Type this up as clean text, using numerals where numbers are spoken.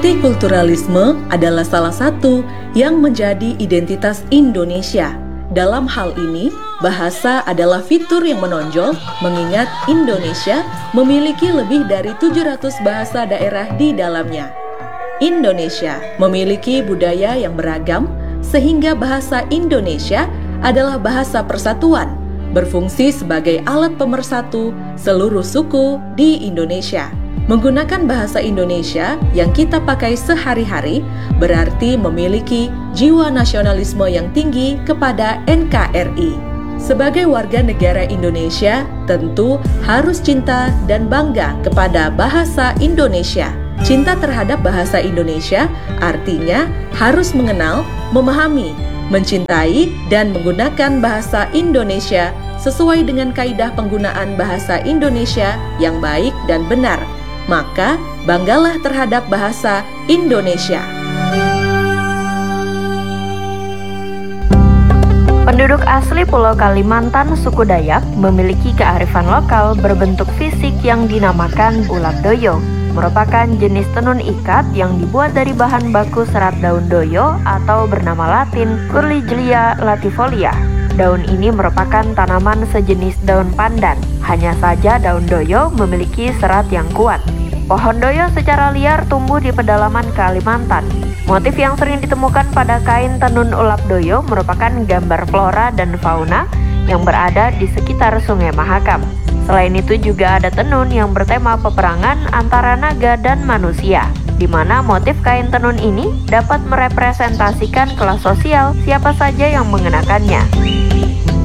Multikulturalisme adalah salah satu yang menjadi identitas Indonesia. Dalam hal ini, bahasa adalah fitur yang menonjol mengingat Indonesia memiliki lebih dari 700 bahasa daerah di dalamnya. Indonesia memiliki budaya yang beragam sehingga bahasa Indonesia adalah bahasa persatuan, berfungsi sebagai alat pemersatu seluruh suku di Indonesia. Menggunakan bahasa Indonesia yang kita pakai sehari-hari berarti memiliki jiwa nasionalisme yang tinggi kepada NKRI. Sebagai warga negara Indonesia, tentu harus cinta dan bangga kepada bahasa Indonesia. Cinta terhadap bahasa Indonesia artinya harus mengenal, memahami, mencintai, dan menggunakan bahasa Indonesia sesuai dengan kaidah penggunaan bahasa Indonesia yang baik dan benar. Maka, banggalah terhadap bahasa Indonesia. Penduduk asli Pulau Kalimantan suku Dayak memiliki kearifan lokal berbentuk fisik yang dinamakan ulat doyo, merupakan jenis tenun ikat yang dibuat dari bahan baku serat daun doyo atau bernama latin Curliglia latifolia. Daun ini merupakan tanaman sejenis daun pandan, hanya saja daun doyo memiliki serat yang kuat. Pohon doyo secara liar tumbuh di pedalaman Kalimantan. Motif yang sering ditemukan pada kain tenun ulap doyo merupakan gambar flora dan fauna yang berada di sekitar Sungai Mahakam. Selain itu juga ada tenun yang bertema peperangan antara naga dan manusia, di mana motif kain tenun ini dapat merepresentasikan kelas sosial siapa saja yang mengenakannya.